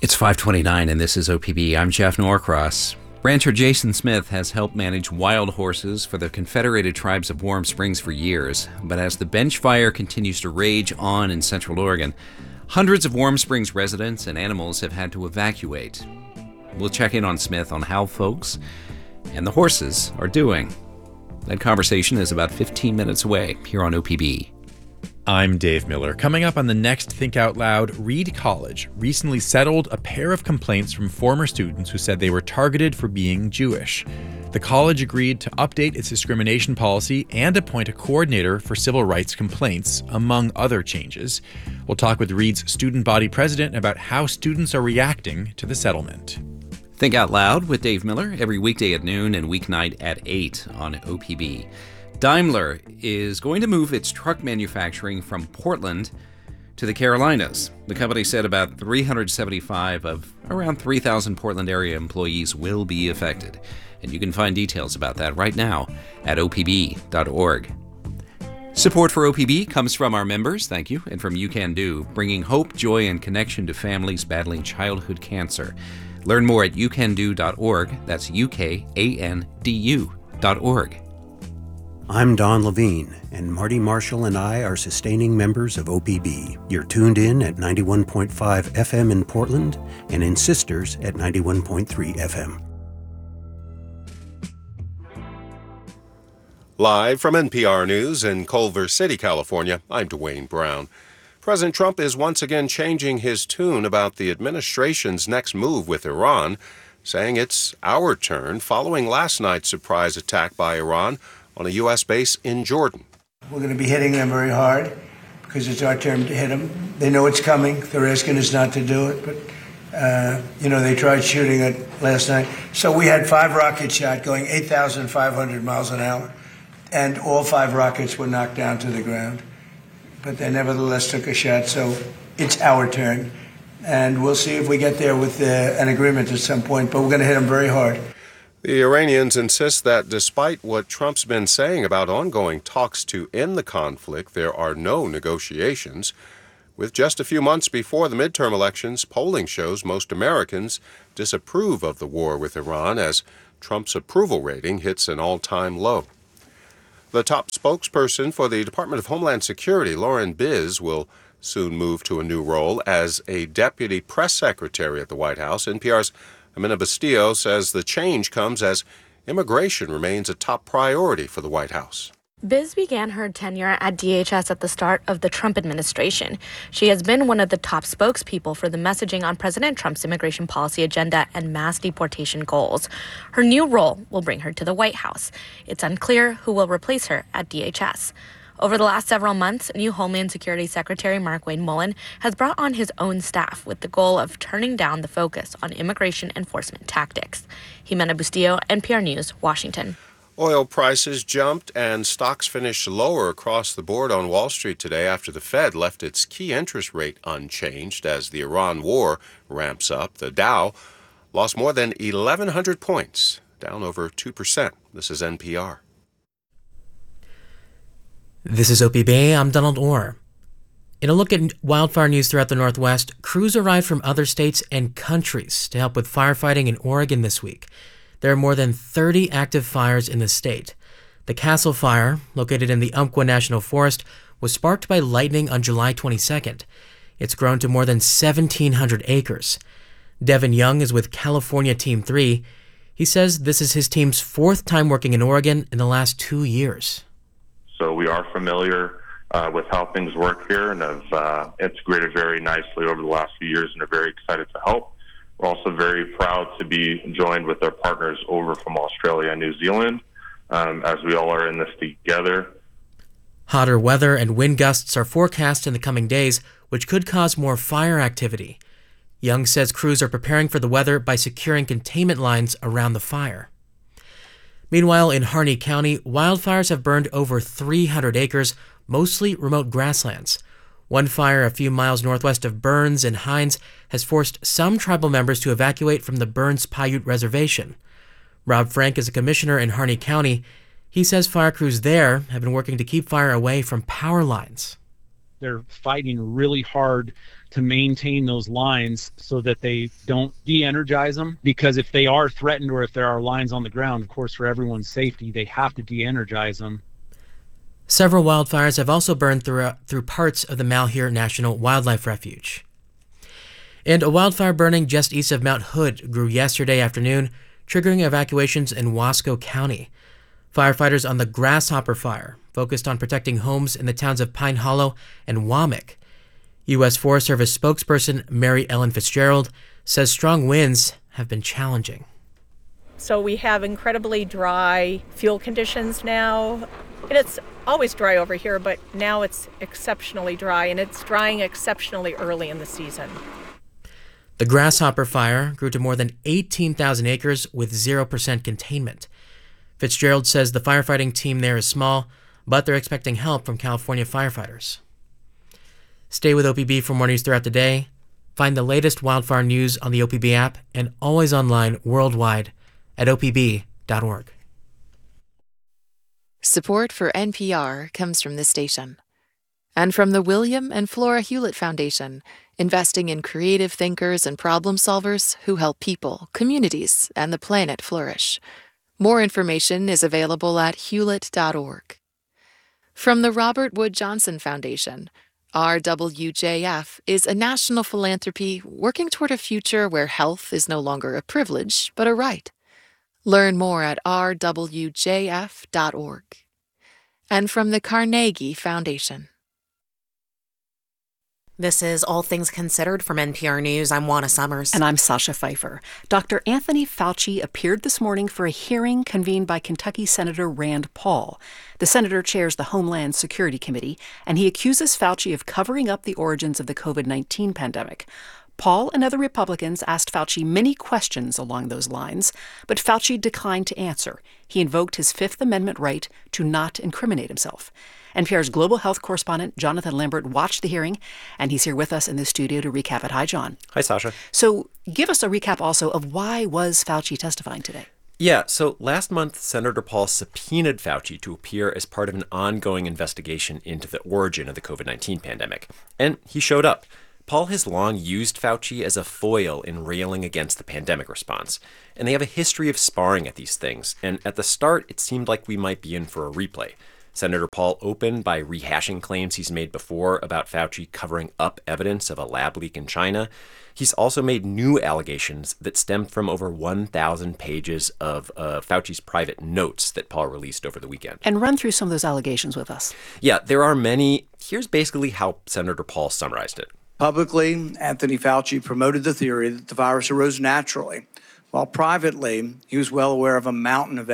It's 5:29 and this is OPB. I'm Jeff Norcross. Rancher Jason Smith has helped manage wild horses for the Confederated Tribes of Warm Springs for years. But as the bench fire continues to rage on in Central Oregon, hundreds of Warm Springs residents and animals have had to evacuate. We'll check in on Smith on how folks and the horses are doing. That conversation is about 15 minutes away here on OPB. I'm Dave Miller. Coming up on the next Think Out Loud, Reed College recently settled a pair of complaints from former students who said they were targeted for being Jewish. The college agreed to update its discrimination policy and appoint a coordinator for civil rights complaints, among other changes. We'll talk with Reed's student body president about how students are reacting to the settlement. Think Out Loud with Dave Miller every weekday at noon and weeknight at 8 on OPB. Daimler is going to move its truck manufacturing from Portland to the Carolinas. The company said about 375 of around 3,000 Portland area employees will be affected. And you can find details about that right now at opb.org. Support for OPB comes from our members, thank you, and from You Can Do, bringing hope, joy, and connection to families battling childhood cancer. Learn more at youcando.org. That's UKANDU.org. I'm Don Levine, and Marty Marshall and I are sustaining members of OPB. You're tuned in at 91.5 FM in Portland and in Sisters at 91.3 FM. Live from NPR News in Culver City, California, I'm Dwayne Brown. President Trump is once again changing his tune about the administration's next move with Iran, saying it's our turn following last night's surprise attack by Iran on a U.S. base in Jordan. We're going to be hitting them very hard because it's our turn to hit them. They know it's coming. They're asking us not to do it, but, they tried shooting it last night. So we had 5 rockets shot going 8,500 miles an hour, and all 5 rockets were knocked down to the ground. But they nevertheless took a shot, so it's our turn. And we'll see if we get there with an agreement at some point, but we're going to hit them very hard. The Iranians insist that despite what Trump's been saying about ongoing talks to end the conflict, there are no negotiations. With just a few months before the midterm elections, polling shows most Americans disapprove of the war with Iran as Trump's approval rating hits an all-time low. The top spokesperson for the Department of Homeland Security, Lauren Biz, will soon move to a new role as a deputy press secretary at the White House. NPR's Amina Bastillo says the change comes as immigration remains a top priority for the White House. Biz began her tenure at DHS at the start of the Trump administration. She has been one of the top spokespeople for the messaging on President Trump's immigration policy agenda and mass deportation goals. Her new role will bring her to the White House. It's unclear who will replace her at DHS. Over the last several months, new Homeland Security Secretary Markwayne Mullin has brought on his own staff with the goal of turning down the focus on immigration enforcement tactics. Jimena Bustillo, NPR News, Washington. Oil prices jumped and stocks finished lower across the board on Wall Street today after the Fed left its key interest rate unchanged as the Iran war ramps up. The Dow lost more than 1,100 points, down over 2%. This is NPR. This is OPB. I'm Donald Orr. In a look at wildfire news throughout the Northwest, crews arrived from other states and countries to help with firefighting in Oregon this week. There are more than 30 active fires in the state. The Castle Fire, located in the Umpqua National Forest, was sparked by lightning on July 22nd. It's grown to more than 1,700 acres. Devin Young is with California Team 3. He says this is his team's 4th time working in Oregon in the last 2 years. So we are familiar with how things work here and have integrated very nicely over the last few years and are very excited to help. We're also very proud to be joined with our partners over from Australia and New Zealand as we all are in this together. Hotter weather and wind gusts are forecast in the coming days, which could cause more fire activity. Young says crews are preparing for the weather by securing containment lines around the fire. Meanwhile, in Harney County, wildfires have burned over 300 acres, mostly remote grasslands. One fire a few miles northwest of Burns and Hines has forced some tribal members to evacuate from the Burns Paiute Reservation. Rob Frank is a commissioner in Harney County. He says fire crews there have been working to keep fire away from power lines. they're fighting really hard to maintain those lines so that they don't de-energize them, because if they are threatened or if there are lines on the ground, of course, for everyone's safety, they have to de-energize them. Several wildfires have also burned through parts of the Malheur National Wildlife Refuge. And a wildfire burning just east of Mount Hood grew yesterday afternoon, triggering evacuations in Wasco County. Firefighters on the Grasshopper Fire focused on protecting homes in the towns of Pine Hollow and Wamick. U.S. Forest Service spokesperson Mary Ellen Fitzgerald says strong winds have been challenging. So we have incredibly dry fuel conditions now. And it's always dry over here, but now it's exceptionally dry, and it's drying exceptionally early in the season. The Grasshopper Fire grew to more than 18,000 acres with 0% containment. Fitzgerald says the firefighting team there is small, but they're expecting help from California firefighters. Stay with OPB for more news throughout the day. Find the latest wildfire news on the OPB app and always online worldwide at opb.org. Support for NPR comes from this station and from the William and Flora Hewlett Foundation, investing in creative thinkers and problem solvers who help people, communities, and the planet flourish. More information is available at hewlett.org. From the Robert Wood Johnson Foundation, RWJF is a national philanthropy working toward a future where health is no longer a privilege, but a right. Learn more at rwjf.org. And from the Carnegie Foundation. This is All Things Considered from NPR News. I'm Juana Summers. And I'm Sasha Pfeiffer. Dr. Anthony Fauci appeared this morning for a hearing convened by Kentucky Senator Rand Paul. The senator chairs the Homeland Security Committee, and he accuses Fauci of covering up the origins of the COVID-19 pandemic. Paul and other Republicans asked Fauci many questions along those lines, but Fauci declined to answer. He invoked his Fifth Amendment right to not incriminate himself. NPR's global health correspondent Jonathan Lambert watched the hearing, and he's here with us in the studio to recap it. Hi, John. Hi, Sasha. So give us a recap also of why was Fauci testifying today? Yeah, so last month, Senator Paul subpoenaed Fauci to appear as part of an ongoing investigation into the origin of the COVID-19 pandemic. And he showed up. Paul has long used Fauci as a foil in railing against the pandemic response, and they have a history of sparring at these things, and at the start, it seemed like we might be in for a replay. Senator Paul opened by rehashing claims he's made before about Fauci covering up evidence of a lab leak in China. He's also made new allegations that stem from over 1,000 pages of Fauci's private notes that Paul released over the weekend. And run through some of those allegations with us. Yeah, there are many. Here's basically how Senator Paul summarized it. Publicly, Anthony Fauci promoted the theory that the virus arose naturally, while privately, he was well aware of a mountain of